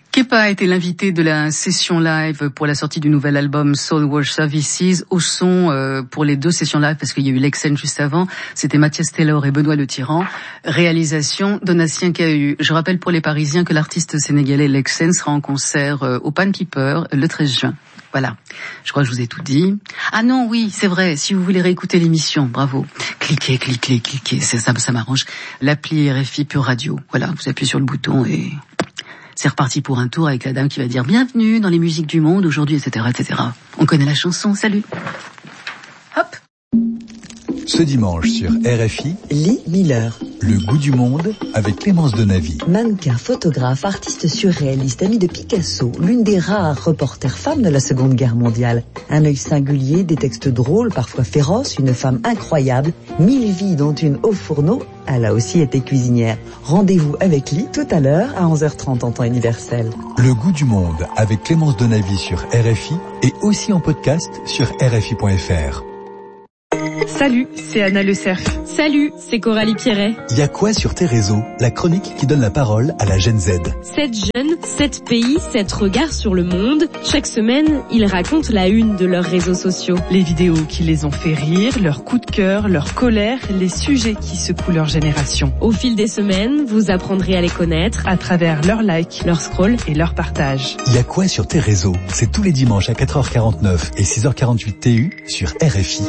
Kepa a été l'invité de la session live pour la sortie du nouvel album Soul Wash Services. Au son, pour les deux sessions live, parce qu'il y a eu Lexen juste avant, c'était Mathias Taylor et Benoît Le Tyran. Réalisation, Donatien Cahu. Je rappelle pour les Parisiens que l'artiste sénégalais Lexen sera en concert au Pan Piper le 13 juin. Voilà. Je crois que je vous ai tout dit. Ah non, oui, c'est vrai. Si vous voulez réécouter l'émission, bravo. Cliquez. C'est ça m'arrange. L'appli RFI Pure Radio. Voilà, vous appuyez sur le bouton et c'est reparti pour un tour avec la dame qui va dire bienvenue dans les musiques du monde aujourd'hui, etc., etc. On connaît la chanson. Salut. Hop. Ce dimanche sur RFI, Lee Miller. Le goût du monde avec Clémence Denavy. Mannequin, photographe, artiste surréaliste, amie de Picasso, l'une des rares reporters femmes de la Seconde Guerre mondiale. Un œil singulier, des textes drôles, parfois féroces, une femme incroyable, 1000 vies dont une au fourneau. Elle a aussi été cuisinière. Rendez-vous avec Lee tout à l'heure à 11h30 en temps universel. Le goût du monde avec Clémence Denavy sur RFI et aussi en podcast sur RFI.fr. Salut, c'est Anna Le Cerf. Salut, c'est Coralie Pierret. Il y a quoi sur tes réseaux? La chronique qui donne la parole à la Gen Z. 7 jeunes, 7 pays, 7 regards sur le monde. Chaque semaine, ils racontent la une de leurs réseaux sociaux. Les vidéos qui les ont fait rire, leurs coups de cœur, leur colère, les sujets qui secouent leur génération. Au fil des semaines, vous apprendrez à les connaître à travers leurs likes, leurs scrolls et leurs partages. Il y a quoi sur tes réseaux? C'est tous les dimanches à 4h49 et 6h48 TU sur RFI.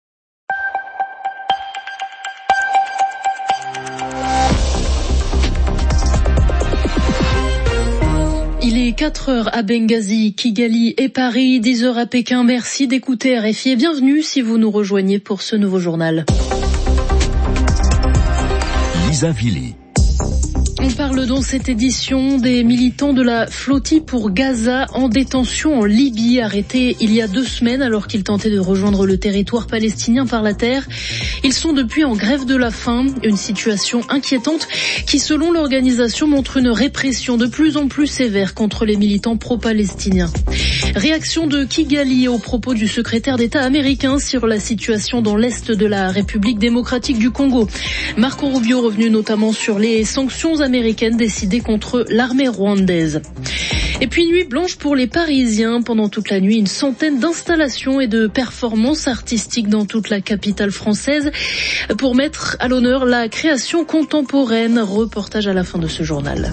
Il est 4h à Benghazi, Kigali et Paris, 10h à Pékin. Merci d'écouter RFI et bienvenue si vous nous rejoignez pour ce nouveau journal. Lisa Villy. On parle dans cette édition des militants de la flottille pour Gaza en détention en Libye, arrêtés il y a 2 semaines alors qu'ils tentaient de rejoindre le territoire palestinien par la terre. Ils sont depuis en grève de la faim, une situation inquiétante qui, selon l'organisation, montre une répression de plus en plus sévère contre les militants pro-palestiniens. Réaction de Kigali au propos du secrétaire d'État américain sur la situation dans l'est de la République démocratique du Congo. Marco Rubio revenu notamment sur les sanctions américaines décidées contre l'armée rwandaise. Et puis nuit blanche pour les Parisiens. Pendant toute la nuit, une centaine d'installations et de performances artistiques dans toute la capitale française pour mettre à l'honneur la création contemporaine. Reportage à la fin de ce journal.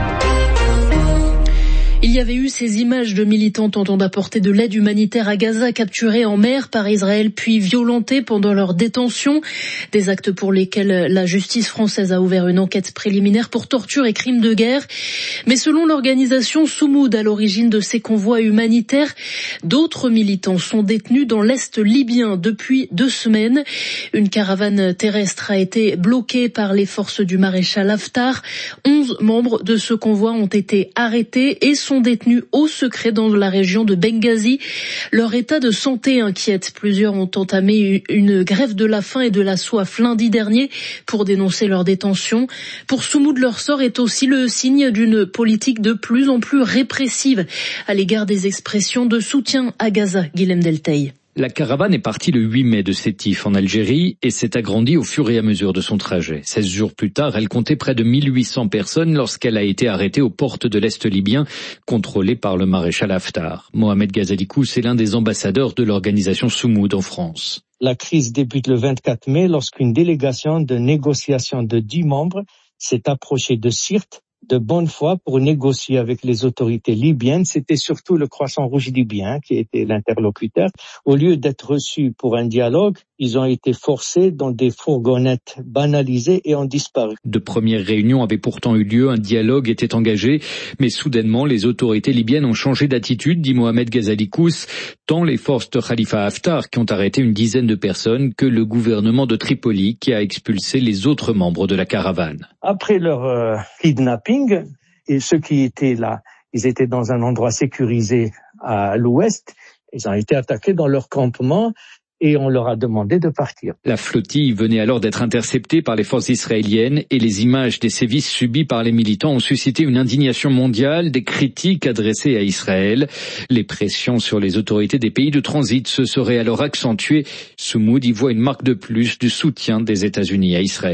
Il y avait eu ces images de militants tentant d'apporter de l'aide humanitaire à Gaza, capturés en mer par Israël puis violentés pendant leur détention. Des actes pour lesquels la justice française a ouvert une enquête préliminaire pour torture et crimes de guerre. Mais selon l'organisation Soumoud, à l'origine de ces convois humanitaires, d'autres militants sont détenus dans l'est libyen depuis 2 semaines. Une caravane terrestre a été bloquée par les forces du maréchal Haftar. 11 membres de ce convoi ont été arrêtés et sont détenus au secret dans la région de Benghazi. Leur état de santé inquiète. Plusieurs ont entamé une grève de la faim et de la soif lundi dernier pour dénoncer leur détention. Pour Soumoud, leur sort est aussi le signe d'une politique de plus en plus répressive à l'égard des expressions de soutien à Gaza. Guilhem Delteil. La caravane est partie le 8 mai de Sétif en Algérie et s'est agrandie au fur et à mesure de son trajet. 16 jours plus tard, elle comptait près de 1800 personnes lorsqu'elle a été arrêtée aux portes de l'Est libyen, contrôlée par le maréchal Haftar. Mohamed Ghazalikou est l'un des ambassadeurs de l'organisation Soumoud en France. La crise débute le 24 mai lorsqu'une délégation de négociation de 10 membres s'est approchée de Sirte de bonne foi pour négocier avec les autorités libyennes. C'était surtout le Croissant Rouge libyen qui était l'interlocuteur. Au lieu d'être reçus pour un dialogue, ils ont été forcés dans des fourgonnettes banalisées et ont disparu. De premières réunions avaient pourtant eu lieu, un dialogue était engagé, mais soudainement les autorités libyennes ont changé d'attitude, dit Mohamed Ghazalikou, tant les forces de Khalifa Haftar qui ont arrêté une dizaine de personnes que le gouvernement de Tripoli qui a expulsé les autres membres de la caravane. Après leur kidnapping, et ceux qui étaient là, ils étaient dans un endroit sécurisé à l'ouest, ils ont été attaqués dans leur campement et on leur a demandé de partir. La flottille venait alors d'être interceptée par les forces israéliennes et les images des sévices subis par les militants ont suscité une indignation mondiale, des critiques adressées à Israël. Les pressions sur les autorités des pays de transit se seraient alors accentuées. Soumoud y voit une marque de plus du soutien des États-Unis à Israël.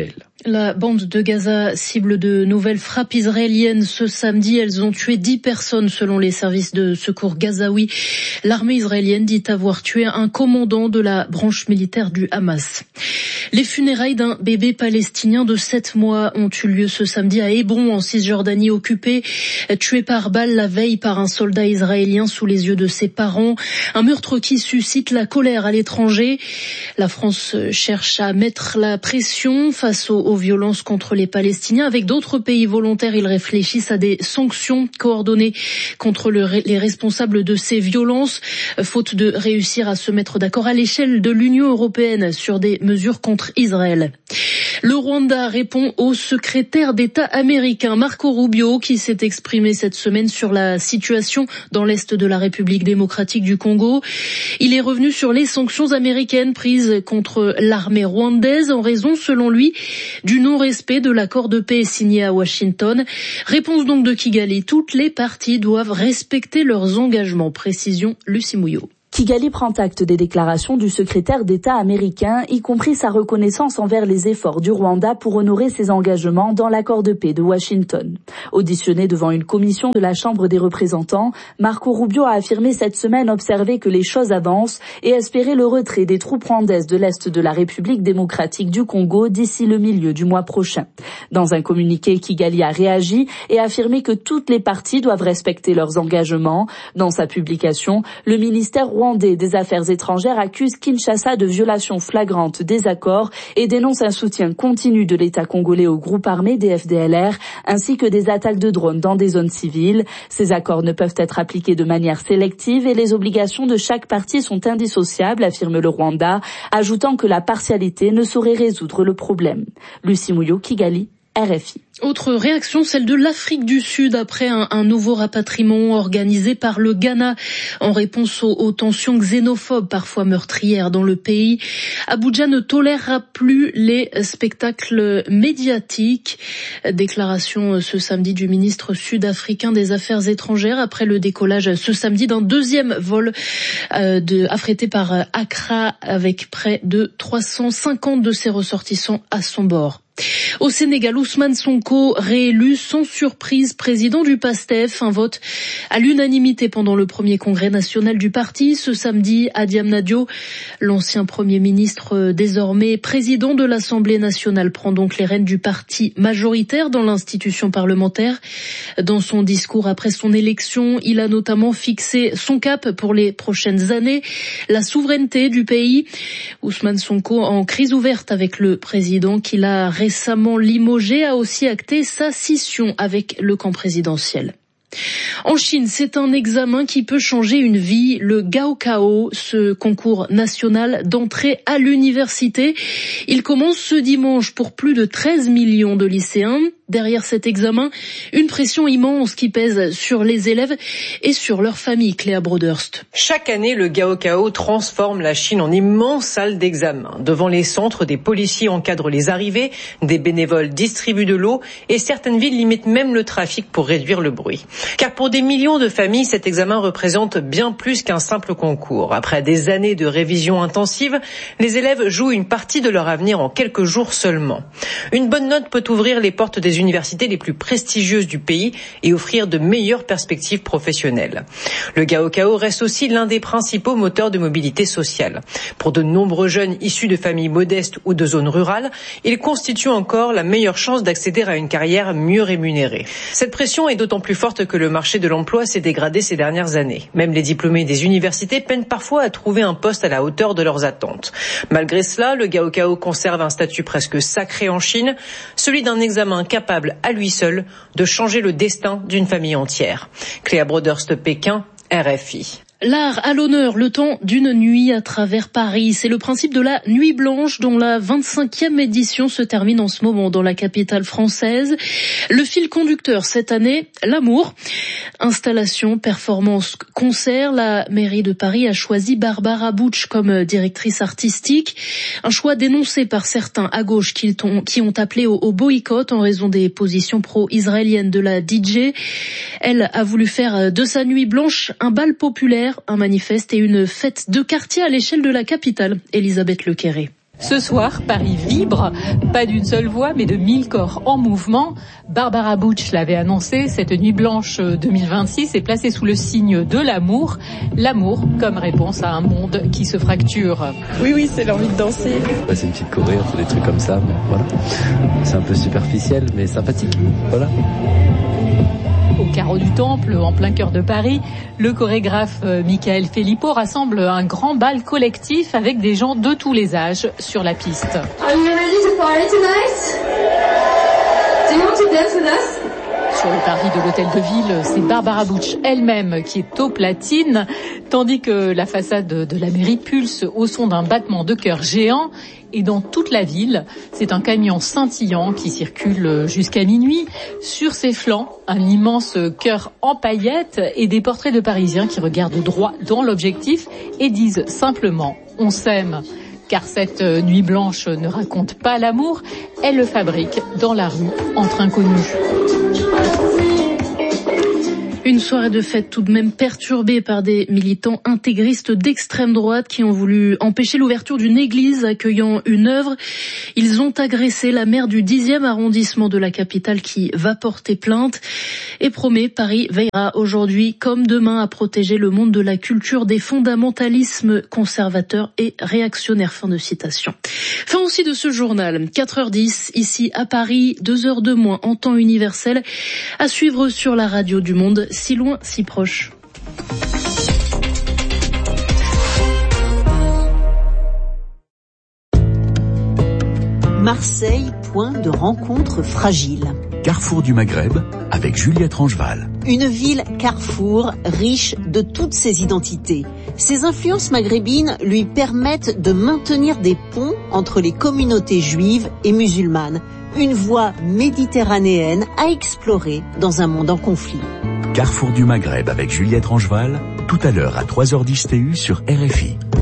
La bande de Gaza cible de nouvelles frappes israéliennes ce samedi. Elles ont tué 10 personnes selon les services de secours gazaouis. L'armée israélienne dit avoir tué un commandant de la branche militaire du Hamas. Les funérailles d'un bébé palestinien de 7 mois ont eu lieu ce samedi à Hébron, en Cisjordanie occupée, tué par balle la veille par un soldat israélien sous les yeux de ses parents. Un meurtre qui suscite la colère à l'étranger. La France cherche à mettre la pression face aux violences contre les Palestiniens. Avec d'autres pays volontaires, ils réfléchissent à des sanctions coordonnées contre les responsables de ces violences, faute de réussir à se mettre d'accord à l'échelle de l'Union européenne sur des mesures contre Israël. Le Rwanda répond au secrétaire d'État américain Marco Rubio, qui s'est exprimé cette semaine sur la situation dans l'est de la République démocratique du Congo. Il est revenu sur les sanctions américaines prises contre l'armée rwandaise en raison, selon lui, du non-respect de l'accord de paix signé à Washington. Réponse donc de Kigali, toutes les parties doivent respecter leurs engagements. Précision, Lucie Mouillot. Kigali prend acte des déclarations du secrétaire d'État américain, y compris sa reconnaissance envers les efforts du Rwanda pour honorer ses engagements dans l'accord de paix de Washington. Auditionné devant une commission de la Chambre des représentants, Marco Rubio a affirmé cette semaine observer que les choses avancent et espérer le retrait des troupes rwandaises de l'Est de la République démocratique du Congo d'ici le milieu du mois prochain. Dans un communiqué, Kigali a réagi et affirmé que toutes les parties doivent respecter leurs engagements. Dans sa publication, le ministère rwandais des Affaires étrangères accuse Kinshasa de violation flagrante des accords et dénonce un soutien continu de l'État congolais au groupe armé des FDLR ainsi que des attaques de drones dans des zones civiles. Ces accords ne peuvent être appliqués de manière sélective et les obligations de chaque partie sont indissociables, affirme le Rwanda, ajoutant que la partialité ne saurait résoudre le problème. Lucie Mouillot, Kigali, RFI. Autre réaction, celle de l'Afrique du Sud après un nouveau rapatriement organisé par le Ghana en réponse aux tensions xénophobes parfois meurtrières dans le pays. Abuja ne tolérera plus les spectacles médiatiques. Déclaration ce samedi du ministre sud-africain des Affaires étrangères après le décollage ce samedi d'un deuxième vol affrété par Accra avec près de 350 de ses ressortissants à son bord. Au Sénégal, Ousmane Sonko réélu sans surprise président du PASTEF, un vote à l'unanimité pendant le premier congrès national du parti. Ce samedi, à Diamniadio, l'ancien Premier ministre, désormais président de l'Assemblée nationale, prend donc les rênes du parti majoritaire dans l'institution parlementaire. Dans son discours après son élection, il a notamment fixé son cap pour les prochaines années, la souveraineté du pays. Ousmane Sonko, en crise ouverte avec le président qu'il a récemment limogé, a aussi acté sa scission avec le camp présidentiel. En Chine, c'est un examen qui peut changer une vie, le Gaokao, ce concours national d'entrée à l'université. Il commence ce dimanche pour plus de 13 millions de lycéens. Derrière cet examen, une pression immense qui pèse sur les élèves et sur leurs familles. Cléa Broderst. Chaque année, le Gaokao transforme la Chine en immense salle d'examen. Devant les centres, des policiers encadrent les arrivées, des bénévoles distribuent de l'eau et certaines villes limitent même le trafic pour réduire le bruit. Car pour des millions de familles, cet examen représente bien plus qu'un simple concours. Après des années de révision intensive, les élèves jouent une partie de leur avenir en quelques jours seulement. Une bonne note peut ouvrir les portes des universités les plus prestigieuses du pays et offrir de meilleures perspectives professionnelles. Le Gaokao reste aussi l'un des principaux moteurs de mobilité sociale. Pour de nombreux jeunes issus de familles modestes ou de zones rurales, il constitue encore la meilleure chance d'accéder à une carrière mieux rémunérée. Cette pression est d'autant plus forte que le marché de l'emploi s'est dégradé ces dernières années. Même les diplômés des universités peinent parfois à trouver un poste à la hauteur de leurs attentes. Malgré cela, le Gaokao conserve un statut presque sacré en Chine, celui d'un examen capable à lui seul de changer le destin d'une famille entière. Cléa Broderst, Pékin, RFI. L'art à l'honneur, le temps d'une nuit à travers Paris. C'est le principe de la Nuit Blanche dont la 25e édition se termine en ce moment dans la capitale française. Le fil conducteur cette année, l'amour. Installation, performance, concert. La mairie de Paris a choisi Barbara Butch comme directrice artistique. Un choix dénoncé par certains à gauche qui ont appelé au boycott en raison des positions pro-israéliennes de la DJ. Elle a voulu faire de sa Nuit Blanche un bal populaire, un manifeste et une fête de quartier à l'échelle de la capitale. Elisabeth Lequéré. Ce soir, Paris vibre, pas d'une seule voix, mais de 1000 corps en mouvement. Barbara Bush l'avait annoncé, cette nuit blanche 2026 est placée sous le signe de l'amour. L'amour comme réponse à un monde qui se fracture. Oui, c'est l'envie de danser. C'est une petite choré, on fait des trucs comme ça, mais voilà. C'est un peu superficiel, mais sympathique, voilà. Au carreau du Temple, en plein cœur de Paris, le chorégraphe Michael Filippo rassemble un grand bal collectif avec des gens de tous les âges sur la piste. Are you ready to party tonight? Do you want to dance with us? Sur le parvis de l'hôtel de ville, c'est Barbara Bush elle-même qui est aux platines, tandis que la façade de la mairie pulse au son d'un battement de cœur géant. Et dans toute la ville, c'est un camion scintillant qui circule jusqu'à minuit. Sur ses flancs, un immense cœur en paillettes et des portraits de Parisiens qui regardent droit dans l'objectif et disent simplement « on s'aime ». Car cette nuit blanche ne raconte pas l'amour, elle le fabrique dans la rue entre inconnus. Une soirée de fête tout de même perturbée par des militants intégristes d'extrême droite qui ont voulu empêcher l'ouverture d'une église accueillant une œuvre. Ils ont agressé la maire du 10e arrondissement de la capitale qui va porter plainte et promet Paris veillera aujourd'hui comme demain à protéger le monde de la culture des fondamentalismes conservateurs et réactionnaires. Fin de citation. Fin aussi de ce journal. 4h10 ici à Paris, 2h de moins en temps universel à suivre sur la radio du Monde. Si loin, si proche. Marseille, point de rencontre fragile. Carrefour du Maghreb avec Juliette Rangeval. Une ville carrefour riche de toutes ses identités. Ses influences maghrébines lui permettent de maintenir des ponts entre les communautés juives et musulmanes. Une voie méditerranéenne à explorer dans un monde en conflit. Carrefour du Maghreb avec Juliette Rangeval, tout à l'heure à 3h10 TU sur RFI.